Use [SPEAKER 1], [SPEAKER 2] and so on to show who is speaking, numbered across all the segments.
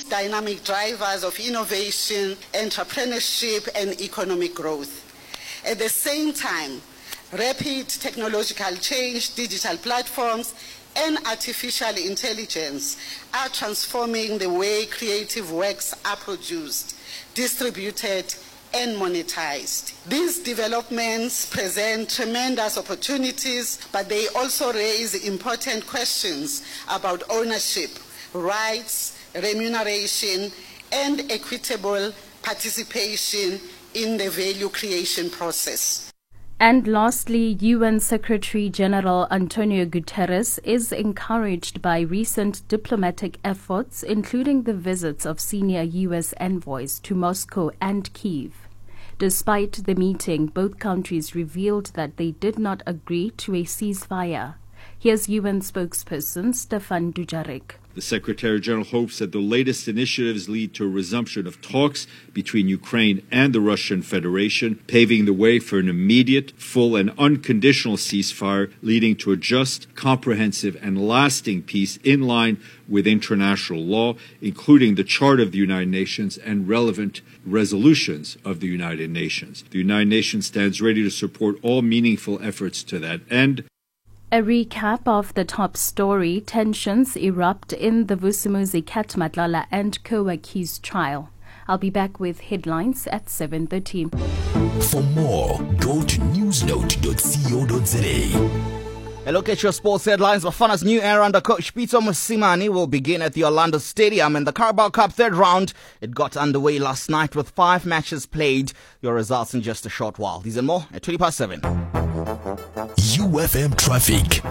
[SPEAKER 1] dynamic drivers of innovation, entrepreneurship, and economic growth. At the same time, rapid technological change, digital platforms, and artificial intelligence are transforming the way creative works are produced, distributed, and monetized. These developments present tremendous opportunities, but they also raise important questions about ownership, rights, remuneration, and equitable participation in the value creation process.
[SPEAKER 2] And lastly, UN Secretary-General Antonio Guterres is encouraged by recent diplomatic efforts, including the visits of senior U.S. envoys to Moscow and Kyiv. Despite the meeting, both countries revealed that they did not agree to a ceasefire. Here's UN spokesperson Stefan Dujarric.
[SPEAKER 3] The Secretary-General hopes that the latest initiatives lead to a resumption of talks between Ukraine and the Russian Federation, paving the way for an immediate, full and unconditional ceasefire, leading to a just, comprehensive and lasting peace in line with international law, including the Charter of the United Nations and relevant resolutions of the United Nations. The United Nations stands ready to support all meaningful efforts to that end.
[SPEAKER 2] A recap of the top story: tensions erupt in the Vusumuzi Cat Matlala and Koa Keys trial. I'll be back with headlines at 7:30.
[SPEAKER 4] For more, go to newsnote.co.za.
[SPEAKER 5] A look at your sports headlines. Bafana's new era under coach Peter Mosimane will begin at the Orlando Stadium in the Carabao Cup third round. It got underway last night with 5 matches played. Your results in just a short while. These and more at 7:20.
[SPEAKER 4] UFM Traffic.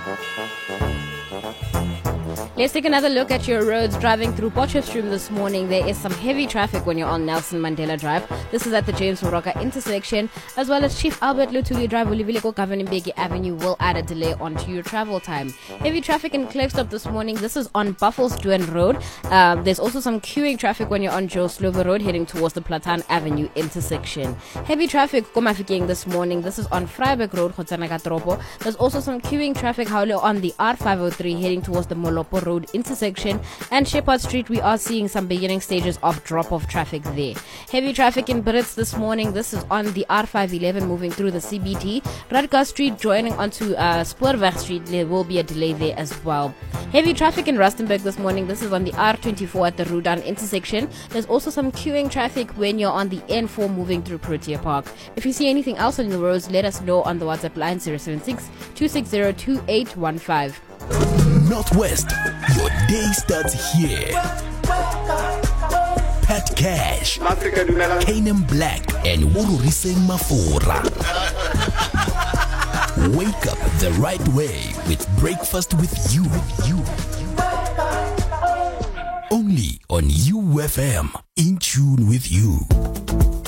[SPEAKER 6] Let's take another look at your roads. Driving through Potchefstroom this morning, there is some heavy traffic when you're on Nelson Mandela Drive. This is at the James Moroka intersection, as well as Chief Albert Luthuli Drive, Olivileko Governing Avenue will add a delay onto your travel time. Heavy traffic in Klerksdorp this morning. This is on Buffelsduen Road. There's also some queuing traffic when you're on Joe Slovo Road heading towards the Platan Avenue intersection. Heavy traffic Komafikeng this morning. This is on Vryburg Road, Gotsanaga-Tropo. There's also some queuing traffic on the R503 heading towards the Molopo Road intersection, and Shepherd Street we are seeing some beginning stages of drop-off traffic there. Heavy traffic in Brits this morning. This is on the R511 moving through the CBD. Radka Street joining onto Spoorweg Street. There will be a delay there as well. Heavy traffic in Rustenburg this morning. This is on the R24 at the Rudan intersection. There's also some queuing traffic when you're on the N4 moving through Protea Park. If you see anything else on the roads, let us know on the WhatsApp line 076-260-2815.
[SPEAKER 4] Northwest, your day starts here. Pat Cash, Kanem Black, and Wururiseng Mafura. Wake up the right way with Breakfast with You. Only on UFM, in tune with you.